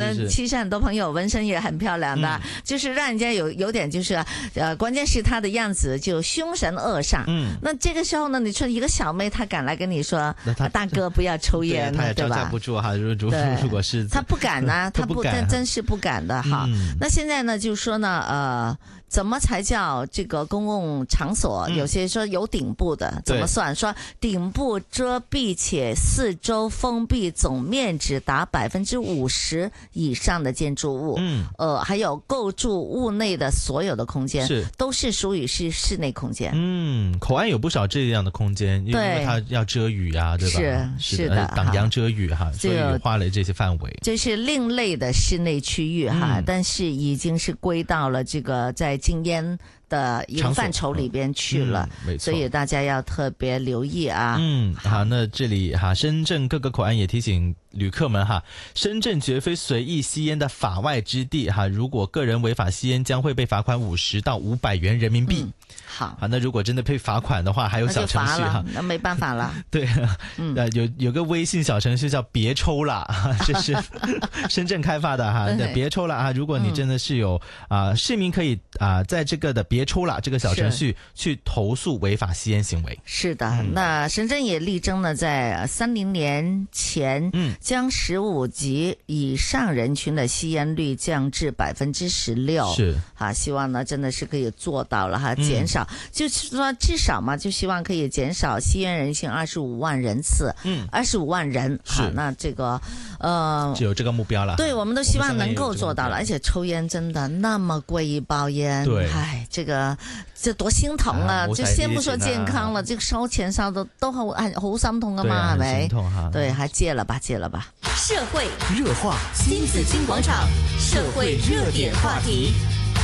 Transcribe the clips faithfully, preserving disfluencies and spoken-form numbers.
呢， 是是其实很多朋友纹身也很漂亮的，嗯、就是让人家有有点就是呃，关键是他的样子就凶神恶煞。嗯，那这个时候呢，你说一个小妹她敢来跟你说，大哥不要抽烟， 他也招架不住哈。如如如果是他不敢啊，他不真真是不敢的哈。嗯、那现在呢，就是说呢，呃。怎么才叫这个公共场所？有些说有顶部的，嗯、怎么算？说顶部遮蔽且四周封闭，总面积达百分之五十以上的建筑物，嗯，呃，还有构筑物内的所有的空间，是都是属于是室内空间。 嗯，口岸有不少这样的空间，因为它要遮雨啊，对吧？ 是是的， 挡阳遮雨哈，所以划了这些范围。 这是另类的室内区域哈，嗯、但是已经是归到了这个在禁烟的一个范畴里边去了，嗯、所以大家要特别留意啊。 嗯，好，那这里哈，深圳各个口岸也提醒旅客们哈，深圳绝非随意吸烟的法外之地哈，如果个人违法吸烟，将会被罚款五十到五百元人民币。嗯、好，好，那如果真的被罚款的话，还有小程序哈， 那没办法了。 对，嗯、呃，有有个微信小程序叫别抽啦，这是深圳开发的哈，别抽啦哈，如果你真的是有啊、呃，市民可以啊、呃，在这个的别抽啦这个小程序去投诉违法吸烟行为。 是的，嗯、那深圳也力争呢，在三零年前，嗯。将十五级以上人群的吸烟率降至百分之十六， 是啊，希望呢真的是可以做到了哈，减少，嗯、就是说至少嘛，就希望可以减少吸烟人群二十五万人次，嗯，二十五万人，好，那这个呃， 只有这个目标了， 对，我们都希望能够做到了，而且抽烟真的那么贵一包烟， 对， 唉，这个这多心疼啊！啊就先不說健康了，這個燒錢燒到都好好心痛噶嘛，係咪？對，還戒了吧，戒了吧。 社會熱話，新紫荊廣場，社會熱點話題。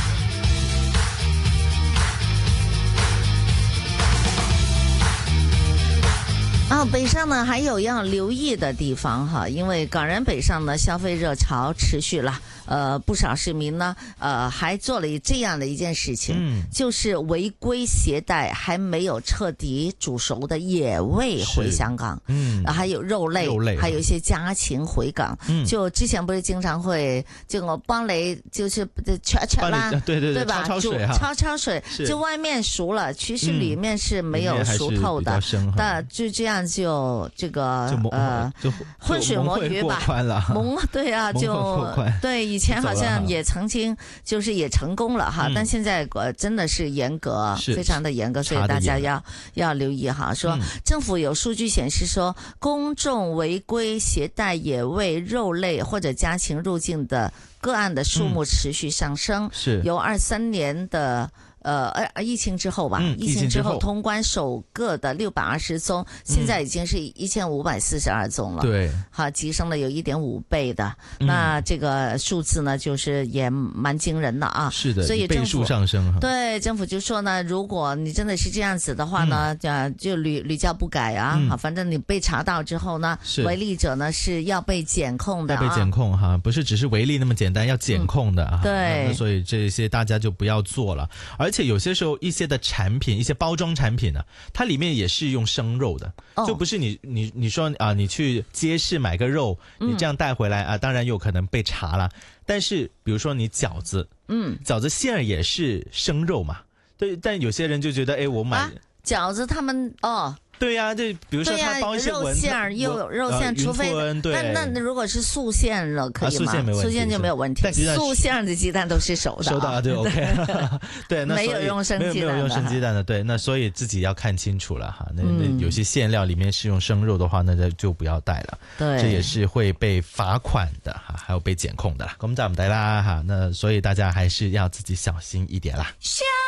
啊，北上呢还有要留意的地方哈，因为港人北上呢消费热潮持续了，呃，不少市民呢，呃，还做了这样的一件事情，嗯，就是违规携带还没有彻底煮熟的野味回香港，嗯，还有肉类，肉类还有一些家禽回港，嗯，就之前不是经常会这个帮雷就是焯焯啦， 对对对， 对吧？ 焯焯水哈， 焯焯水，就外面熟了，其实里面是没有熟透的， 嗯、 但就这样。就这个呃，浑水摸鱼吧，蒙对啊，就对，以前好像也曾经就是也成功了哈，嗯、但现在呃真的是严格，非常的严格，所以大家要要留意哈。说、嗯、政府有数据显示说，公众违规携带野味、肉类或者家禽入境的个案的数目持续上升，嗯、是由二三年的。呃，呃，疫情之后吧，嗯、疫情之后通关首个的六百二十宗，嗯、现在已经是一千五百四十二宗了。 对， 好，提升了有一点五倍的。嗯、那这个数字呢，就是也蛮惊人的啊。 是的， 所以倍数上升。 对，政府就说呢，如果你真的是这样子的话呢，嗯、就屡屡教不改啊。嗯、反正你被查到之后呢，违例者呢是要被检控的、啊， 要被检控哈，不是只是违例那么简单，要检控的啊。 嗯、对， 那所以这些大家就不要做了，而且。而且有些时候一些的产品一些包装产品呢、啊、它里面也是用生肉的、哦、就不是你你你说啊你去街市买个肉你这样带回来、嗯、啊当然有可能被查了，但是比如说你饺子嗯饺子馅儿也是生肉嘛，对，但有些人就觉得哎我买、啊、 饺子他们哦对呀、啊，就比如说他包一些肉馅又有肉馅，除非那那如果是素馅了可以吗？ 啊、素馅没问题， 素馅就没有问题。素馅的鸡蛋都是熟的、啊， 熟的、啊、对 ，OK， 对，那没有用生鸡蛋的， 没有没有用生鸡蛋的，对，那所以自己要看清楚了哈。那那有些馅料里面是用生肉的话，那就不要带了，对，这也是会被罚款的哈，还有被检控的啦。咁就唔抵啦哈。那所以大家还是要自己小心一点啦。